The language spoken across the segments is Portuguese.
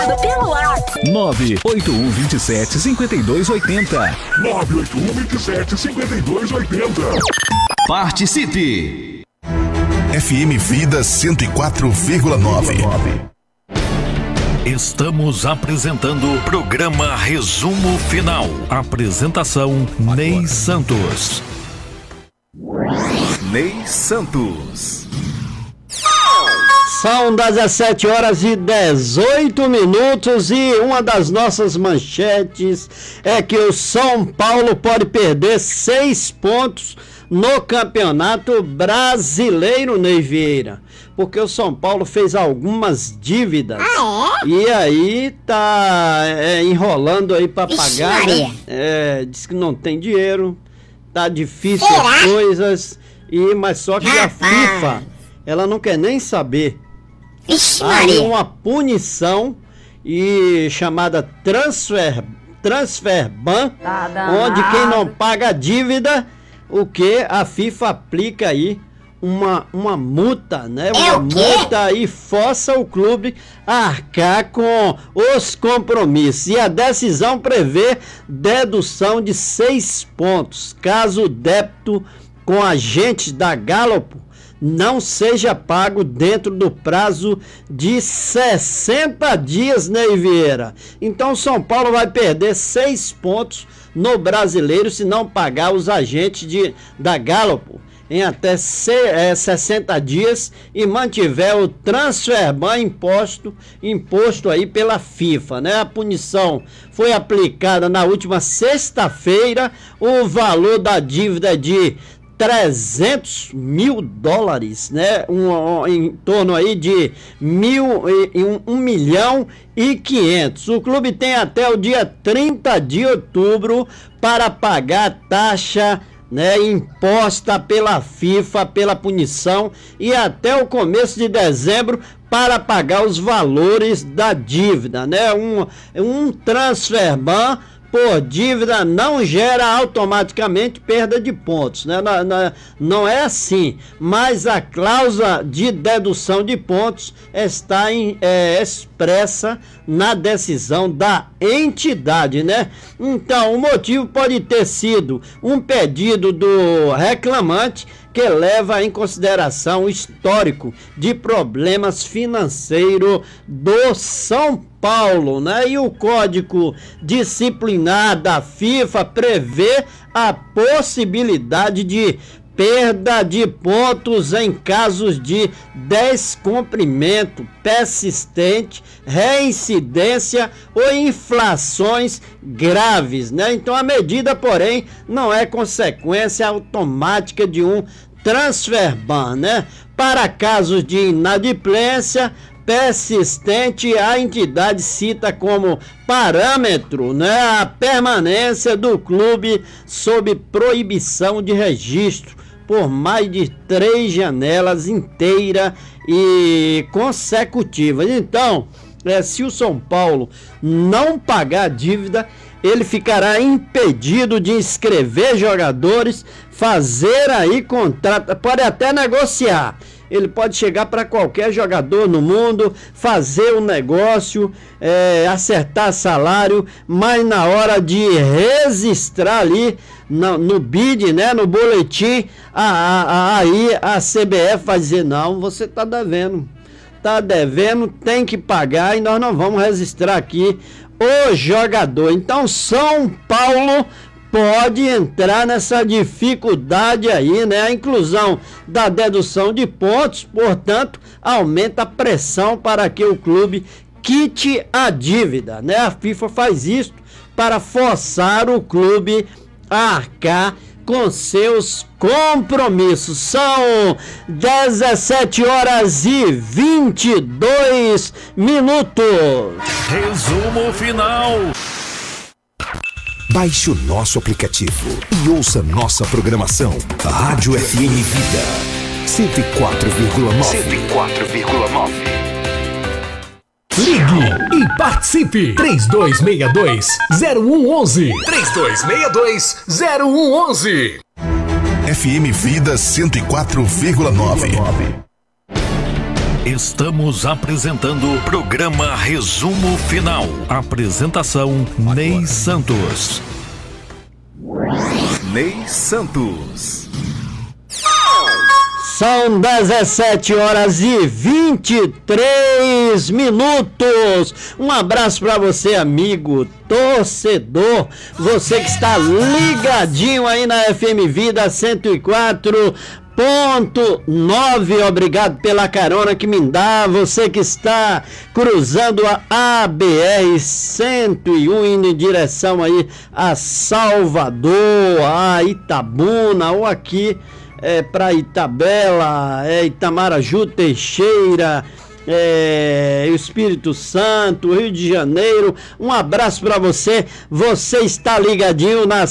Combinado pelo WhatsApp. 98127-5280. 98127-5280. Participe! FM Vida 104,9. Estamos apresentando o programa Resumo Final. Apresentação Ney Santos. Ney Santos. São 17h18 e uma das nossas manchetes é que o São Paulo pode perder 6 pontos no Campeonato Brasileiro, Ney Vieira, porque o São Paulo fez algumas dívidas e aí tá enrolando aí para pagar, né? Diz que não tem dinheiro, tá difícil as coisas, mas só que a FIFA, ela não quer nem saber. Há uma punição chamada transfer ban, onde quem não paga a dívida, a FIFA aplica aí uma multa, né? Uma multa e força o clube a arcar com os compromissos. E a decisão prevê dedução de 6 pontos, caso o débito com agentes da Gallup não seja pago dentro do prazo de 60 dias, Ney Vieira. Então São Paulo vai perder 6 pontos no Brasileiro se não pagar os agentes da Gallup em até 60 dias e mantiver o transfer ban imposto aí pela FIFA, né? A punição foi aplicada na última sexta-feira. O valor da dívida é de $300 mil, né? Em torno aí de 1.500.000. O clube tem até o dia 30 de outubro para pagar a taxa, né, imposta pela FIFA pela punição e até o começo de dezembro para pagar os valores da dívida, né? Um transfer ban por dívida não gera automaticamente perda de pontos, né? Não é assim, mas a cláusula de dedução de pontos está expressa na decisão da entidade, né? Então, o motivo pode ter sido um pedido do reclamante que leva em consideração o histórico de problemas financeiros do São Paulo, né? E o Código Disciplinar da FIFA prevê a possibilidade de perda de pontos em casos de descumprimento persistente, reincidência ou infrações graves, né? Então a medida, porém, não é consequência automática de um transfer ban, né? Para casos de inadimplência persistente, a entidade cita como parâmetro, né, a permanência do clube sob proibição de registro por mais de 3 janelas inteiras e consecutivas. Então, se o São Paulo não pagar a dívida, ele ficará impedido de inscrever jogadores, fazer aí contrato, pode até negociar. Ele pode chegar para qualquer jogador no mundo, fazer um negócio, acertar salário, mas na hora de registrar ali no BID, né, no boletim, aí a CBF vai dizer: não, você está devendo, tem que pagar e nós não vamos registrar aqui o jogador. Então São Paulo pode entrar nessa dificuldade aí, né? A inclusão da dedução de pontos, portanto, aumenta a pressão para que o clube quite a dívida, né? A FIFA faz isso para forçar o clube a arcar com seus compromissos. São 17h22. Resumo final. Baixe o nosso aplicativo e ouça nossa programação. Rádio FM Vida 104,9. Ligue e participe. 3262-0111. 3262-0111. FM Vida 104,9. Estamos apresentando o programa Resumo Final. Apresentação Ney Santos. Ney Santos. São 17h23. Um abraço para você, amigo, torcedor, você que está ligadinho aí na FM Vida 104.9, obrigado pela carona que me dá, você que está cruzando a BR-101 indo em direção aí a Salvador, a Itabuna ou aqui para Itabela, Itamaraju, Teixeira, Espírito Santo, Rio de Janeiro. Um abraço para você. Você está ligadinho na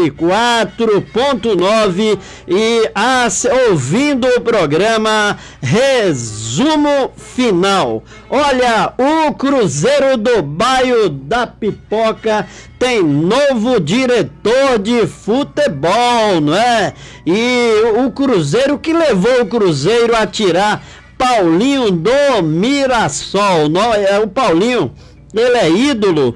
104.9 e ouvindo o programa Resumo Final. Olha, o Cruzeiro do Bairro da Pipoca tem novo diretor de futebol, não é? E o Cruzeiro que levou o Cruzeiro a tirar Paulinho do Mirassol. Não, o Paulinho, ele é ídolo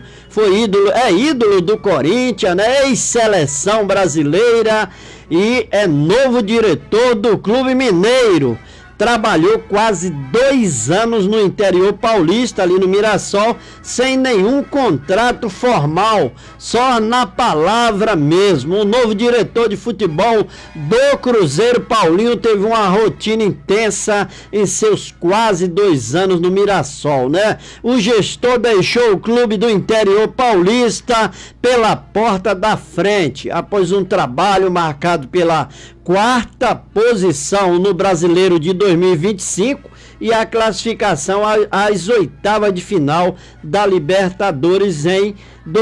do Corinthians, né? Ex-seleção brasileira e é novo diretor do Clube Mineiro. Trabalhou quase 2 anos no interior paulista, ali no Mirassol, sem nenhum contrato formal, só na palavra mesmo. O novo diretor de futebol do Cruzeiro, Paulinho, teve uma rotina intensa em seus quase 2 anos no Mirassol, né? O gestor deixou o clube do interior paulista pela porta da frente, após um trabalho marcado pela 4ª posição no Brasileiro de 2025 e a classificação às 8ª de final da Libertadores em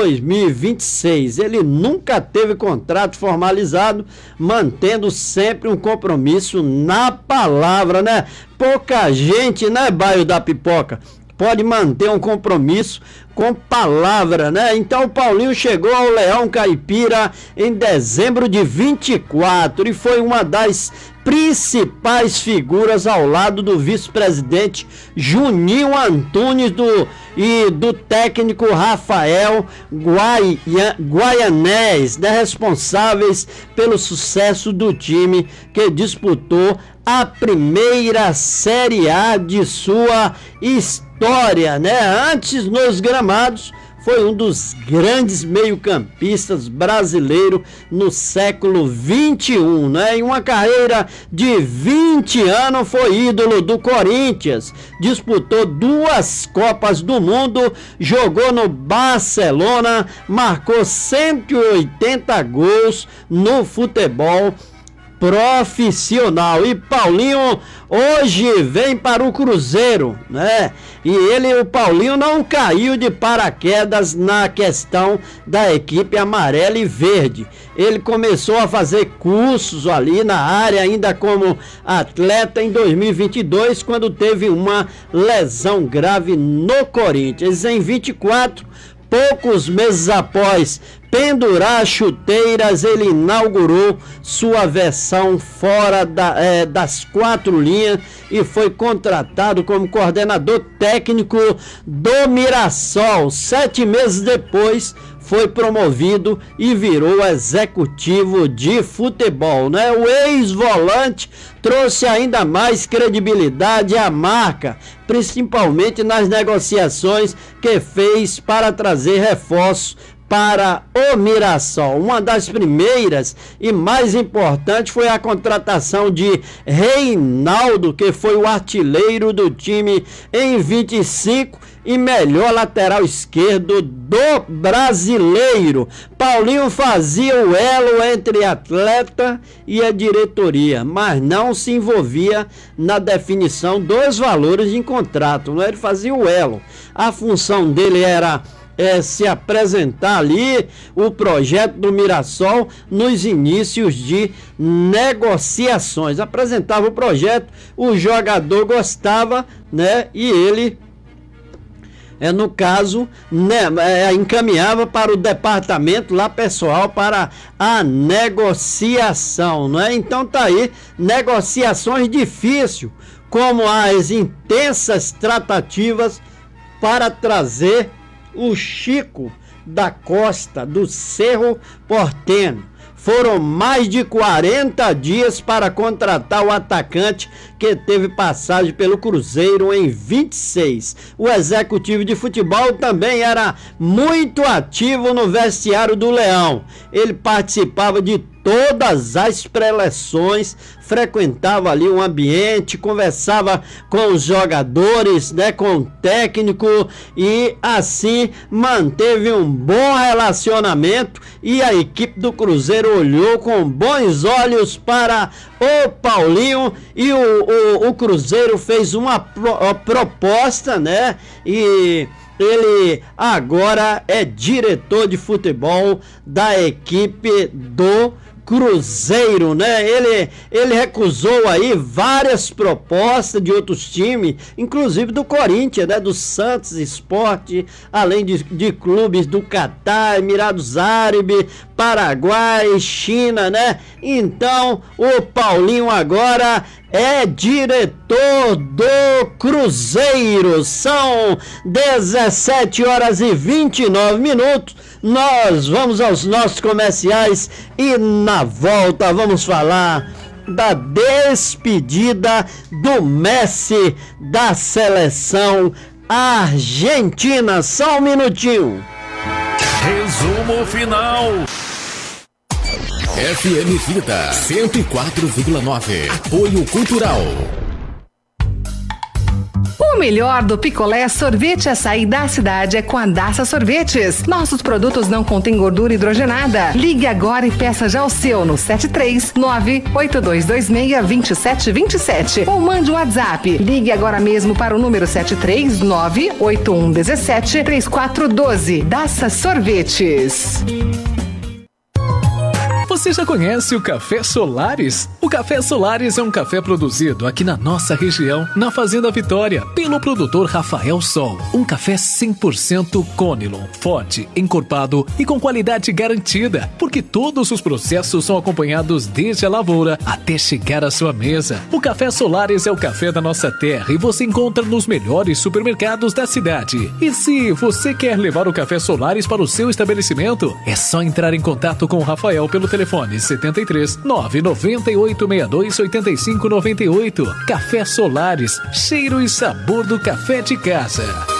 2026. Ele nunca teve contrato formalizado, mantendo sempre um compromisso na palavra, né? Pouca gente, né, Bairro da Pipoca, pode manter um compromisso com palavra, né? Então o Paulinho chegou ao Leão Caipira em dezembro de 24 e foi uma das principais figuras ao lado do vice-presidente Juninho Antunes e do técnico Rafael Guaianés, né? Responsáveis pelo sucesso do time que disputou a primeira Série A de sua história, né? Antes, nos gramados, foi um dos grandes meio-campistas brasileiros no século 21, né? Em uma carreira de 20 anos foi ídolo do Corinthians, disputou 2 Copas do Mundo, jogou no Barcelona, marcou 180 gols no futebol profissional. E Paulinho hoje vem para o Cruzeiro, né? E o Paulinho não caiu de paraquedas na questão da equipe amarela e verde. Ele começou a fazer cursos ali na área, ainda como atleta, em 2022, quando teve uma lesão grave no Corinthians. Em 24, poucos meses após pendurar chuteiras, ele inaugurou sua versão fora das 4 linhas e foi contratado como coordenador técnico do Mirassol. 7 meses depois, foi promovido e virou executivo de futebol, né? O ex-volante trouxe ainda mais credibilidade à marca, principalmente nas negociações que fez para trazer reforços para o Mirassol. Uma das primeiras e mais importantes foi a contratação de Reinaldo, que foi o artilheiro do time em 25 e melhor lateral esquerdo do brasileiro. Paulinho fazia o elo entre atleta e a diretoria, mas não se envolvia na definição dos valores em contrato, não? Ele fazia o elo. A função dele era se apresentar ali o projeto do Mirassol nos inícios de negociações. Apresentava o projeto, o jogador gostava, né? E ele, no caso, né, encaminhava para o departamento lá pessoal para a negociação, né? Então tá aí, negociações difíceis. como as intensas tratativas para trazer o Chico da Costa, do Cerro Porteño. Foram mais de 40 dias para contratar o atacante que teve passagem pelo Cruzeiro em 26. O executivo de futebol também era muito ativo no vestiário do Leão. Ele participava de todas as preleções, frequentava ali o ambiente, conversava com os jogadores, né, com o técnico, e assim manteve um bom relacionamento, e a equipe do Cruzeiro olhou com bons olhos para o Paulinho, e o Cruzeiro fez uma proposta, né, e ele agora é diretor de futebol da equipe do Cruzeiro, né? Ele recusou aí várias propostas de outros times, inclusive do Corinthians, né? Do Santos Esporte, além de clubes do Catar, Emirados Árabes, Paraguai, China, né? Então, o Paulinho agora é diretor do Cruzeiro. São 17h29. Nós vamos aos nossos comerciais e na volta vamos falar da despedida do Messi da seleção argentina. Só um minutinho. Resumo final. FM Vida 104,9. Apoio Cultural. O melhor do picolé, sorvete, açaí da cidade é com a Daça Sorvetes. Nossos produtos não contêm gordura hidrogenada. Ligue agora e peça já o seu no 739-8226-2727 ou mande um WhatsApp. Ligue agora mesmo para o número 739-8117-3412. Daça Sorvetes. Você já conhece o Café Solares? O Café Solares é um café produzido aqui na nossa região, na Fazenda Vitória, pelo produtor Rafael Sol. Um café 100% Conilon, forte, encorpado e com qualidade garantida, porque todos os processos são acompanhados desde a lavoura até chegar à sua mesa. O Café Solares é o café da nossa terra e você encontra nos melhores supermercados da cidade. E se você quer levar o Café Solares para o seu estabelecimento, é só entrar em contato com o Rafael pelo telefone 73 998 62 85 98. Café Solares, cheiro e sabor do café de casa.